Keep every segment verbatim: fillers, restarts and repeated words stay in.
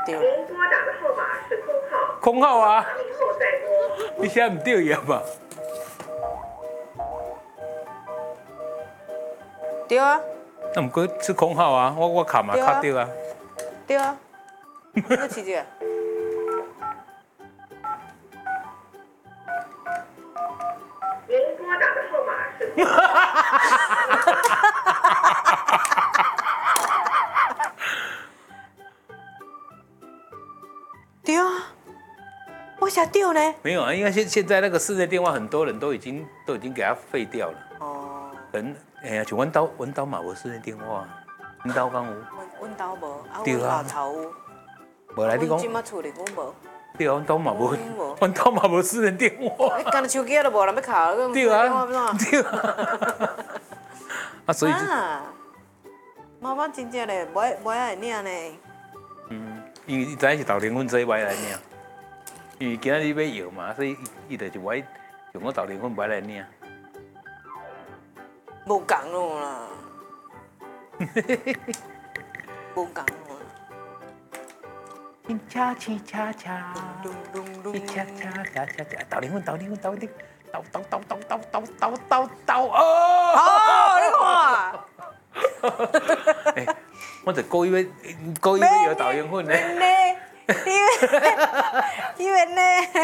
对。 您拨打的号码是空号。 空号啊！ 打以后再拨。 你现在唔对呀嘛？ 对啊。 那唔过是空号啊，我我卡嘛卡对啊。 对啊。你去试一下。 您拨打的号码是空号。 对啊。我写对呢。 没有啊，因为现现在那个室内电话，很多人都已经都已经给它废掉了。 哦。 人哎呀，就阮兜阮兜嘛无室内电话，阮兜敢有？ 阮兜无，啊， 对啊阮后头有。 无来你讲。 即马厝里阮无。 对啊，阮兜嘛无，阮兜嘛无私人电话。 你干手机都无人要卡， 对啊，对啊。啊，所以就。 妈妈真正嘞，袂袂爱领呢。 嗯，因为伊知影是豆奶粉做袂来领，因为今仔日要摇嘛，所以伊就就袂用我豆奶粉袂来领。 无共咯啦。无共。 恰恰恰恰，恰恰恰恰恰，豆奶粉豆奶粉豆奶粉，豆豆豆豆豆豆豆豆豆哦！ 哦，你看。 哎，我就故意要故意要摇豆奶粉呢。 你以为呢？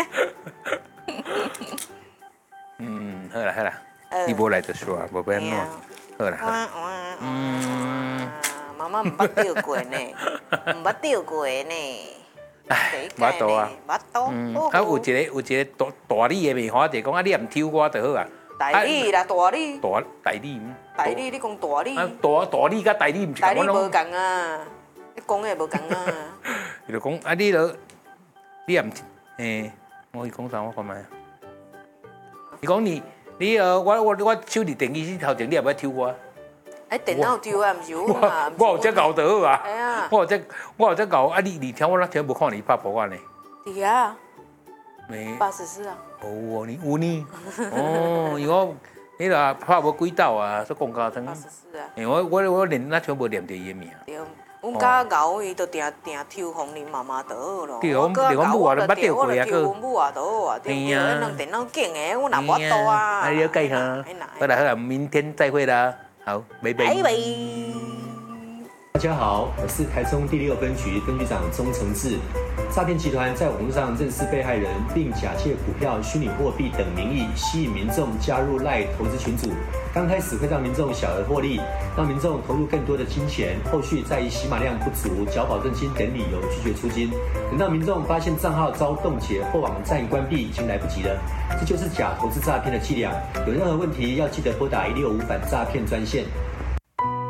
嗯，好啦好啦，你无来就说啊，无变怎，好啦好啦。 嗯，妈妈唔捌钓过呢，唔捌钓过呢。 唉，捌倒啊， 捌倒。 嗯，啊有一个有一个大大理的棉花，就讲啊，你也唔抽我就好啊。 大理啦，大理。 大大理。 大理，你讲大理。 啊，大大理甲大理唔是。 大理无共啊，你讲的无共啊。 伊就讲啊，你落，你也唔，诶，我伊讲啥？我看卖。伊讲你，你呃，我我我手伫电机头前，你也不要抽我。 哎，电脑丢啊，唔是我嘛。 我有只搞得好啊。 哎呀。 我有只我有只搞啊！你你听我那天无看你拍博啊呢。 对啊。 没。 八十四啊。 有哦，你有呢。哦，因为我你啦拍无几道啊，说讲加汤。 八十四啊。 因为我我我连那全部念着伊名。 对，阮家牛伊都定定抽红林妈妈倒咯。 对，我连阮母啊都捌钓过啊， 个。阮母啊倒啊，对对，那弄电脑镜的，我哪捌倒啊。 哎，了解哈。好啦好啦，明天再会啦。好，拜拜。拜拜。 大家好，我是台中第六分局分局长钟承志。诈骗集团在网络上认识被害人，并假借股票、虚拟货币等名义吸引民众加入赖投资群组。刚开始会让民众小额获利，让民众投入更多的金钱，后续再以起码量不足、缴保证金等理由拒绝出金。等到民众发现账号遭冻结或网站关闭，已经来不及了。这就是假投资诈骗的伎俩。有任何问题要记得拨打一六五反诈骗专线。